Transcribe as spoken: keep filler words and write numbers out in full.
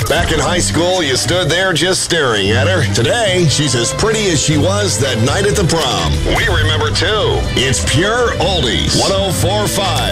Back in high school, you stood there just staring at her. Today, she's as pretty as she was that night at the prom. We remember, too. It's Pure Oldies. one oh four point five